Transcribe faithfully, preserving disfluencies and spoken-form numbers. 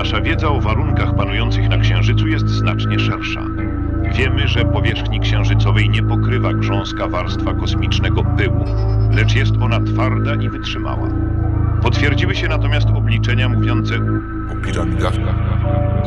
Nasza wiedza o warunkach panujących na Księżycu jest znacznie szersza. Wiemy, że powierzchni księżycowej nie pokrywa grząska warstwa kosmicznego pyłu, lecz jest ona twarda i wytrzymała. Potwierdziły się natomiast obliczenia mówiące O piramidach